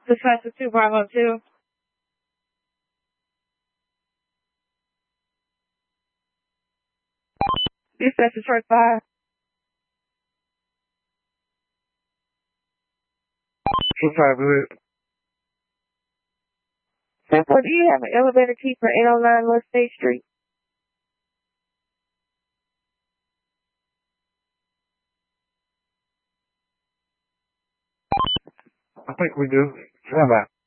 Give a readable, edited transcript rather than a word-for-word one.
Dispatcher 2502. Dispatcher Truck 5. 258. Well, do you have an elevator key for 809 West State Street? I think we do. Stand by.